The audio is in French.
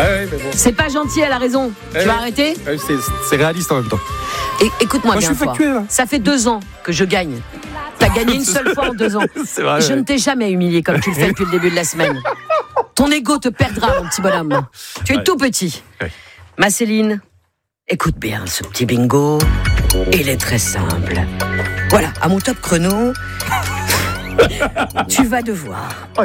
Ouais, mais bon. C'est pas gentil, elle a raison. Tu vas arrêter ? C'est réaliste en même temps. Écoute-moi Moi, bien je suis fort. factuel, là. Ça fait 2 ans que je gagne. T'as gagné une seule fois en 2 ans. C'est vrai. Je ne t'ai jamais humilié comme tu le fais depuis le début de la semaine. Ton ego te perdra, mon petit bonhomme. Tu es tout petit. Ouais. Ma Céline, écoute bien ce petit bingo. Il est très simple. Voilà, à mon top chrono, tu vas devoir